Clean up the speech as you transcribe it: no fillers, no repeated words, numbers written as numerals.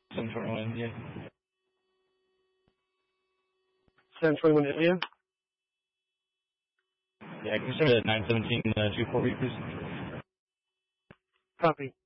721 India. 721 India? Yeah, can you send it at 917 24 please? Copy.